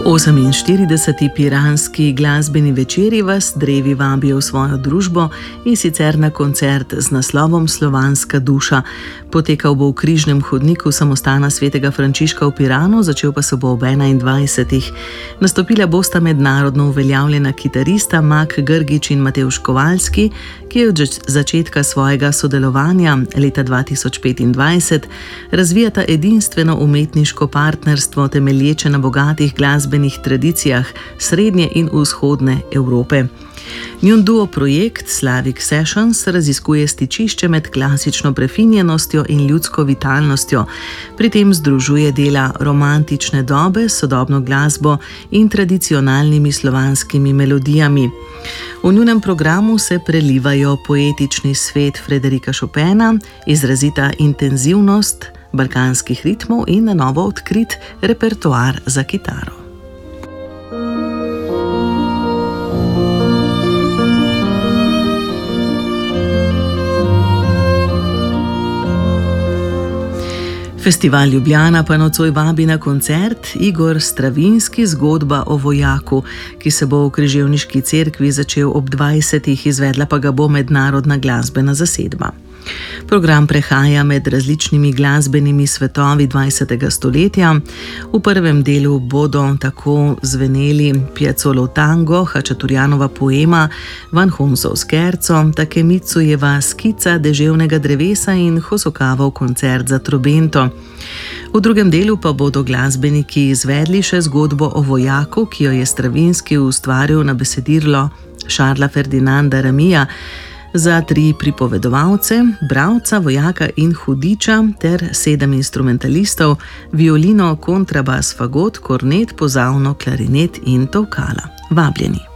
48. piranski glasbeni večeri vas drevi vabijo v svojo družbo, in sicer na koncert z naslovom Slovanska duša. Potekal bo v križnem hodniku samostana svetega Frančiška v Piranu, začel pa se bo ob 21. Nastopila bosta mednarodno uveljavljena kitarista Mak Grgič in Matevž Kovalski, ki je od začetka svojega sodelovanja leta 2025 razvijata edinstveno umetniško partnerstvo, temelječe na bogatih glasbenih tradicijah srednje in vzhodne Evrope. Njun duo projekt Slavic Sessions raziskuje stičišče med klasično prefinjenostjo in ljudsko vitalnostjo. Pri tem združuje dela romantične dobe s sodobno glasbo in tradicionalnimi slovanskimi melodijami. V njunem programu se prelivajo poetični svet Frederika Chopina, izrazita intenzivnost balkanskih ritmov in na novo odkrit repertoar za kitaro. Festival Ljubljana pa nocoj vabi na koncert Igor Stravinski Zgodba o vojaku, ki se bo v Križevniški cerkvi začel ob 20. izvedla pa ga bo mednarodna glasbena zasedba. Program prehaja med različnimi glasbenimi svetovi 20. stoletja. V prvem delu bodo tako zveneli Piazzollov tango, Hačaturjanova poema, Van Humsov skerco, Takemitsujeva skica deževnega drevesa in Hosokavov koncert za trobento. V drugem delu pa bodo glasbeniki izvedli še zgodbo o vojaku, ki jo je Stravinski ustvaril na besedilo Šarla Ferdinanda Ramija, za 3 pripovedovalce, bralca, vojaka in hudiča ter 7 instrumentalistov, violino, kontrabas, fagot, kornet, pozavno, klarinet in tolkala. Vabljeni!